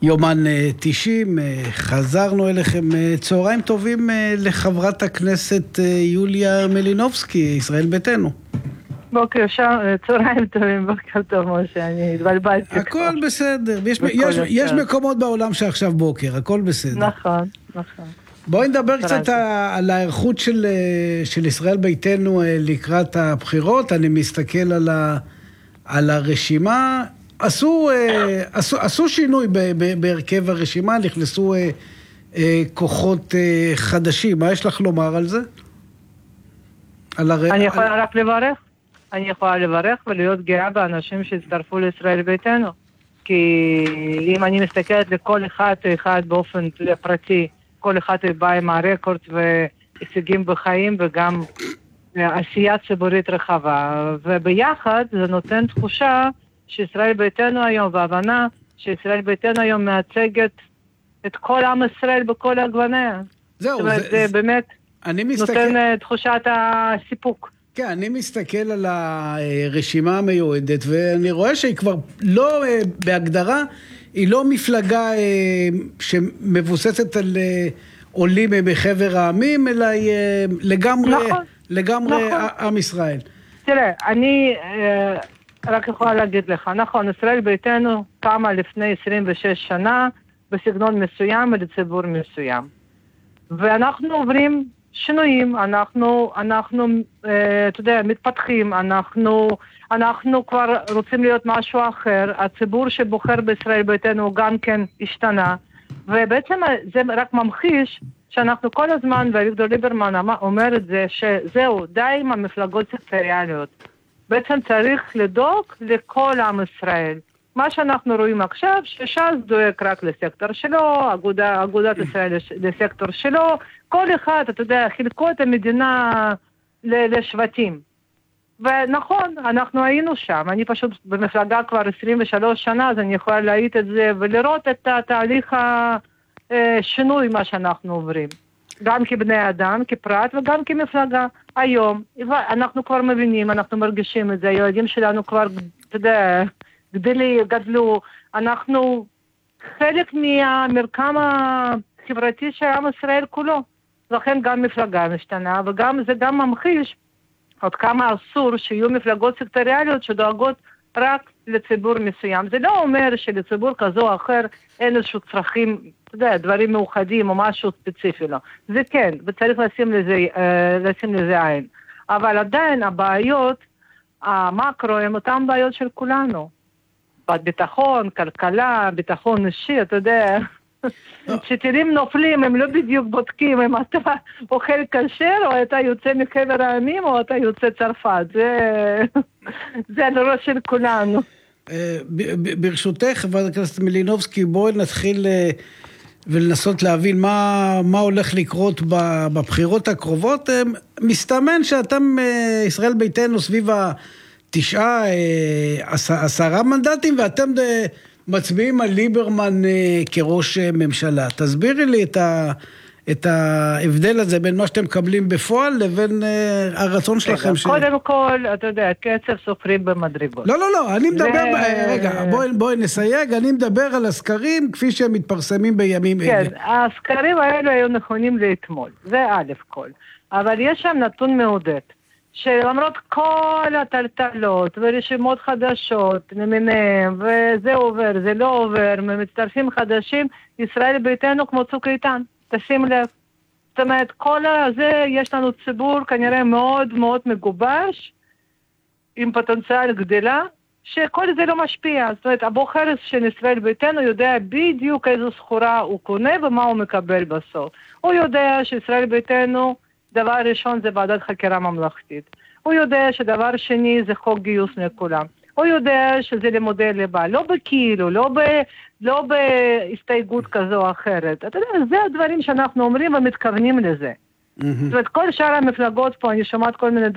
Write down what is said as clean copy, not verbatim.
יומן 90, חזרנו אליכם. צהריים טובים לחברת הכנסת יוליה מלינובסקי, ישראל ביתנו. בוקר צהריים טובים, בוקר טוב משה, אני התבלבלתי. הכל בסדר, יש מקומות בעולם שעכשיו בוקר, הכל בסדר. נכון, נכון. בואי נדבר קצת על ההיערכות של ישראל ביתנו לקראת הבחירות. אני מסתכל על הרשימה. עשו שינוי בהרכב הרשימה, נכנסו כוחות חדשים. מה יש לך לומר על זה? אני יכולה רק לברך. אני יכולה לברך ולהיות גאה באנשים שהצטרפו לישראל ביתנו. כי אם אני מסתכלת לכל אחד באופן פרטי, כל אחד בא עם הרקורד והישגים בחיים וגם עשייה ציבורית רחבה. וביחד זה נותן תחושה שישראל ביתנו היום, והבנה שישראל ביתנו היום מייצגת את כל עם ישראל בכל הגווניה. זהו, זה באמת נותן תחושת הסיפוק. כן, אני מסתכל על הרשימה המיועדת, ואני רואה שהיא כבר לא, בהגדרה, היא לא מפלגה שמבוססת על עולים מחבר העמים, אלא היא לגמרי עם ישראל. תראה, אני רק יכולה להגיד לך, נכון, ישראל ביתנו קמה לפני 26 שנה בסגנון מסוים ולציבור מסוים. ואנחנו עוברים שינויים, אנחנו אתה יודע, מתפתחים, אנחנו כבר רוצים להיות משהו אחר, הציבור שבוחר בישראל ביתנו גם כן השתנה, ובעצם זה רק ממחיש שאנחנו כל הזמן, ואביגדור ליברמן אומר את זה, שזהו, די עם המפלגות סקטוריאליות. בעצם צריך לדאוג לכל עם ישראל. מה שאנחנו רואים עכשיו, שש"ס דואג רק לסקטור שלו, אגודת ישראל לסקטור שלו, כל אחד, אתה יודע, חילקו את המדינה לשבטים. ונכון, אנחנו היינו שם, אני פשוט במפלגה כבר 23 שנה, אז אני יכולה להעיד את זה ולראות את התהליך השינוי מה שאנחנו עוברים. גם כבני אדם, כפרט וגם כמפלגה. היום, אנחנו כבר מבינים, אנחנו מרגישים את זה, הילדים שלנו כבר, אתה יודע, גדלו, אנחנו חלק מהמרקם החברתי של עם ישראל כולו. לכן גם מפלגה משתנה, וגם זה גם ממחיש עוד כמה אסור שיהיו מפלגות סקטוריאליות שדואגות רק לציבור מסוים. זה לא אומר שלציבור כזו או אחר אין איזשהו צרכים, אתה יודע, דברים מאוחדים או משהו ספציפי לו. זה כן, וצריך לשים לזה עין. אבל עדיין הבעיות, המקרו, הם אותם בעיות של כולנו. ביטחון, כלכלה, ביטחון אישי, אתה יודע. כשטילים נופלים, הם לא בדיוק בודקים אם אתה אוכל כשר, או אתה יוצא מחבר העמים, או אתה יוצא צרפת. זה על הראש של כולנו. ברשותך, חברת הכנסת מלינובסקי, בואי נתחיל ולנסות להבין מה הולך לקרות בבחירות הקרובות. מסתמן שאתם, ישראל ביתנו, סביב 9-10 מנדטים, ואתם מצביעים על ליברמן כראש ממשלה. תסבירי לי את ההבדל הזה בין מה שאתם מקבלים בפועל לבין הרצון שלכם. קודם כל, אתה יודע, קצב סופרים במדרגות. לא, אני מדבר, רגע, בואי נסייג, אני מדבר על הסקרים כפי שהם מתפרסמים בימים אלה. כן, הסקרים האלה היו נכונים לאתמול, זה א' כל. אבל יש שם נתון מעודד. שלמרות כל הטלטלות ורשימות חדשות למיניהם, וזה עובר, זה לא עובר, מצטרפים חדשים, ישראל ביתנו כמו צוק איתן, תשים לב. זאת אומרת, כל זה, יש לנו ציבור כנראה מאוד מאוד מגובש, עם פוטנציאל גדלה, שכל זה לא משפיע. זאת אומרת, הבוחר של ישראל ביתנו יודע בדיוק איזו סחורה הוא קונה ומה הוא מקבל בסוף. הוא יודע שישראל ביתנו, דבר ראשון זה ועדת חקירה ממלכתית. הוא יודע שדבר שני זה חוק גיוס לכולם. הוא יודע שזה לימודי ליבה, לא בכאילו, לא בהסתייגות כזו או אחרת. אתה יודע, זה הדברים שאנחנו אומרים ומתכוונים לזה. זאת אומרת, כל שאר המפלגות פה, אני שומעת כל מיני